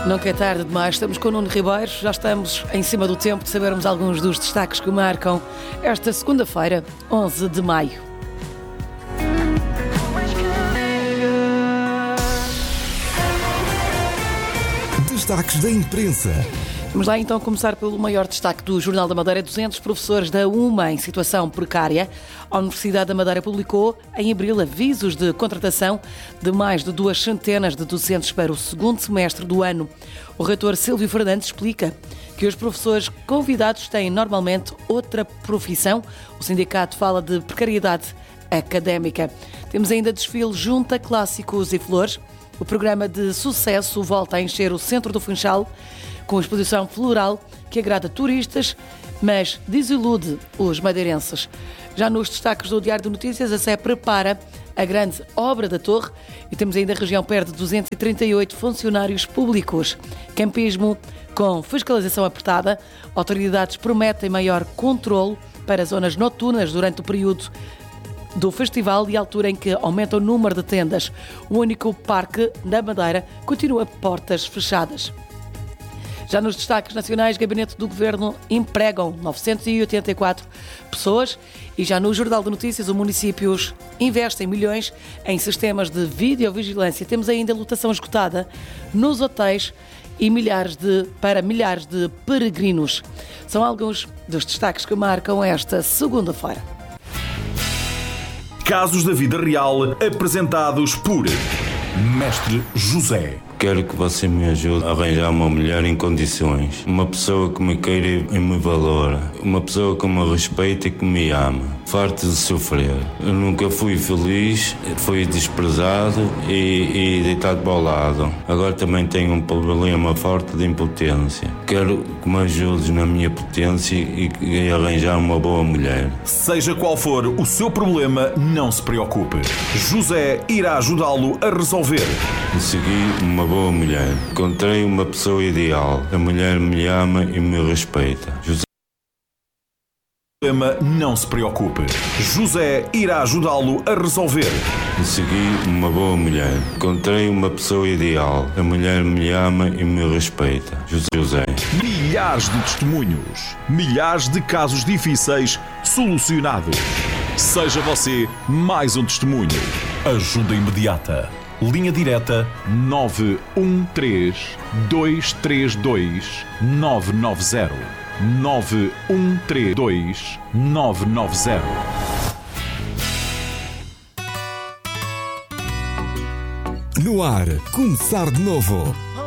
Nunca é tarde demais, estamos com o Nuno Ribeiro, já estamos em cima do tempo de sabermos alguns dos destaques que marcam esta segunda-feira, 11 de maio. Destaques da imprensa. Vamos lá então começar pelo maior destaque do Jornal da Madeira. 200 professores da UMA em situação precária. A Universidade da Madeira publicou em abril avisos de contratação de mais de 200 de docentes para o segundo semestre do ano. O reitor Silvio Fernandes explica que os professores convidados têm normalmente outra profissão. O sindicato fala de precariedade académica. Temos ainda desfile junta clássicos e flores. O programa de sucesso volta a encher o centro do Funchal com exposição floral que agrada turistas, mas desilude os madeirenses. Já nos destaques do Diário de Notícias, a Sé prepara a grande obra da Torre e temos ainda a região perde 238 funcionários públicos. Campismo com fiscalização apertada. Autoridades prometem maior controle para zonas noturnas durante o período do festival e a altura em que aumenta o número de tendas. O único parque da Madeira continua portas fechadas. Já nos destaques nacionais, Gabinete do Governo empregam 984 pessoas e já no Jornal de Notícias, os municípios investem milhões em sistemas de videovigilância. Temos ainda lotação esgotada nos hotéis e para milhares de peregrinos. São alguns dos destaques que marcam esta segunda-feira. Casos da vida real apresentados por Mestre José. Quero que você me ajude a arranjar uma mulher em condições. Uma pessoa que me queira e me valora. Uma pessoa que me respeita e que me ama. Farto de sofrer. Eu nunca fui feliz, fui desprezado e deitado para o lado. Agora também tenho um problema forte de impotência. Quero que me ajudes na minha potência e arranjar uma boa mulher. Seja qual for o seu problema, não se preocupe. José irá ajudá-lo a resolver. Consegui uma boa mulher. Encontrei uma pessoa ideal. A mulher me ama e me respeita. Não se preocupe. José irá ajudá-lo a resolver. Consegui uma boa mulher. Encontrei uma pessoa ideal. A mulher me ama e me respeita. José. Milhares de testemunhos. Milhares de casos difíceis solucionados. Seja você mais um testemunho. Ajuda imediata. Linha direta 913-232-990. 913-232-990. No ar, começar de novo.